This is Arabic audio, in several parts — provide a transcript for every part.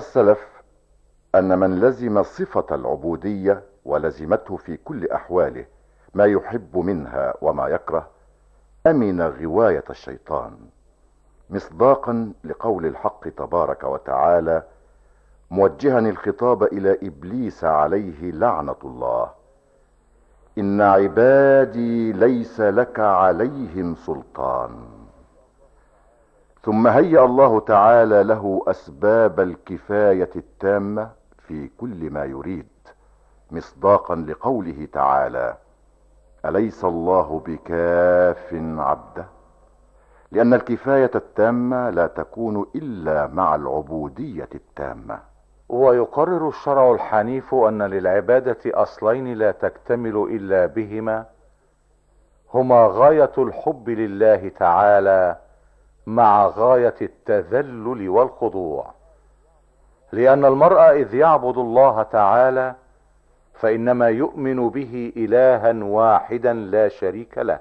السلف أن من لزم صفة العبودية ولزمته في كل أحواله ما يحب منها وما يكره أمن غواية الشيطان، مصداقا لقول الحق تبارك وتعالى موجها الخطاب إلى إبليس عليه لعنة الله: إن عبادي ليس لك عليهم سلطان. ثم هيأ الله تعالى له أسباب الكفاية التامة في كل ما يريد، مصداقا لقوله تعالى: أليس الله بكاف عبده؟ لأن الكفاية التامة لا تكون إلا مع العبودية التامة. ويقرر الشرع الحنيف أن للعبادة أصلين لا تكتمل إلا بهما، هما غاية الحب لله تعالى مع غاية التذلل والخضوع. لأن المرء إذ يعبد الله تعالى فإنما يؤمن به إلها واحدا لا شريك له،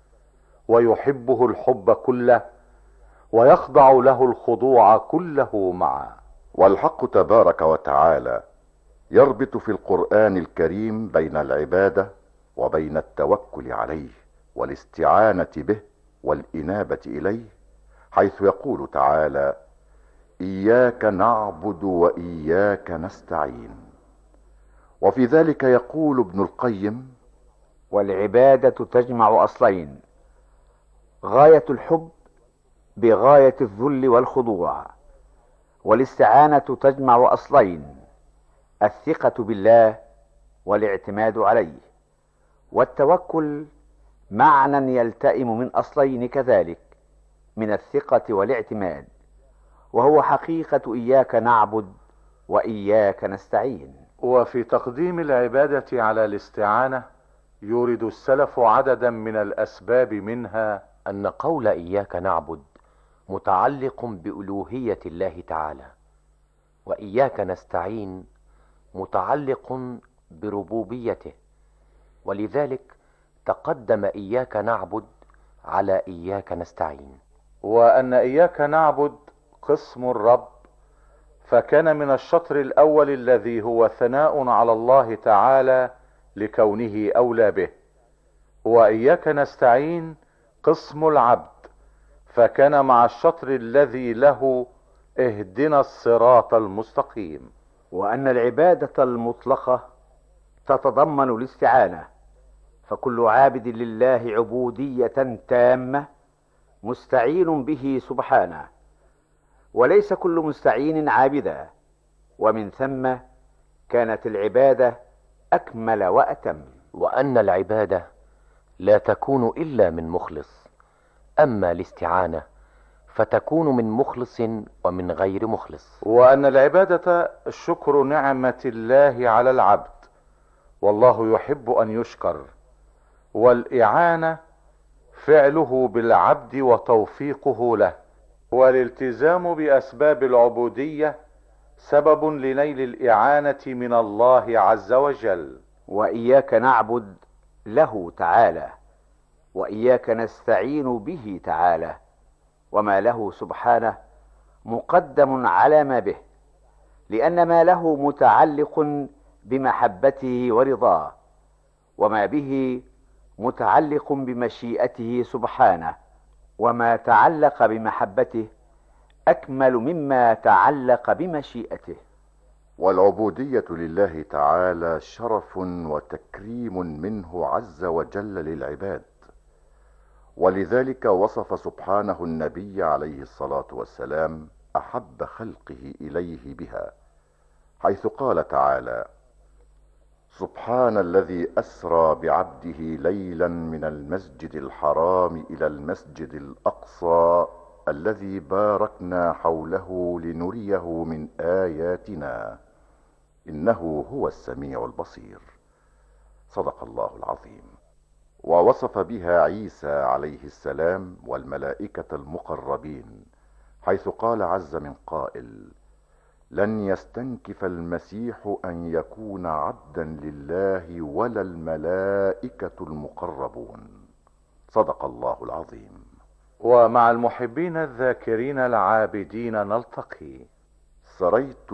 ويحبه الحب كله، ويخضع له الخضوع كله معا. والحق تبارك وتعالى يربط في القرآن الكريم بين العبادة وبين التوكل عليه والاستعانة به والإنابة إليه، حيث يقول تعالى: إياك نعبد وإياك نستعين. وفي ذلك يقول ابن القيم: والعبادة تجمع أصلين: غاية الحب بغاية الذل والخضوع، والاستعانة تجمع أصلين: الثقة بالله والاعتماد عليه، والتوكل معنى يلتئم من أصلين كذلك، من الثقة والاعتماد، وهو حقيقة إياك نعبد وإياك نستعين. وفي تقديم العبادة على الاستعانة يورد السلف عددا من الأسباب، منها أن قول إياك نعبد متعلق بألوهية الله تعالى، وإياك نستعين متعلق بربوبيته، ولذلك تقدم إياك نعبد على إياك نستعين. وأن إياك نعبد قسم الرب، فكان من الشطر الأول الذي هو ثناء على الله تعالى لكونه أولى به. وإياك نستعين قسم العبد، فكان مع الشطر الذي له اهدنا الصراط المستقيم. وأن العبادة المطلقة تتضمن الاستعانة، فكل عابد لله عبودية تامة مستعين به سبحانه، وليس كل مستعين عابدا، ومن ثم كانت العبادة أكمل وأتم. وأن العبادة لا تكون إلا من مخلص، أما الاستعانة فتكون من مخلص ومن غير مخلص. وأن العبادة شكر نعمة الله على العبد، والله يحب أن يشكر، والإعانة فعله بالعبد وتوفيقه له، والالتزام بأسباب العبودية سبب لنيل الإعانة من الله عز وجل. وإياك نعبد له تعالى، وإياك نستعين به تعالى، وما له سبحانه مقدم على ما به، لأن ما له متعلق بمحبته ورضاه، وما به متعلق بمشيئته سبحانه، وما تعلق بمحبته أكمل مما تعلق بمشيئته. والعبودية لله تعالى شرف وتكريم منه عز وجل للعباد، ولذلك وصف سبحانه النبي عليه الصلاة والسلام أحب خلقه إليه بها، حيث قال تعالى: سبحان الذي أسرى بعبده ليلا من المسجد الحرام إلى المسجد الأقصى الذي باركنا حوله لنريه من آياتنا إنه هو السميع البصير. صدق الله العظيم. ووصف بها عيسى عليه السلام والملائكة المقربين، حيث قال عز من قائل: لن يستنكف المسيح أن يكون عبدا لله ولا الملائكة المقربون. صدق الله العظيم. ومع المحبين الذاكرين العابدين نلتقي. سريت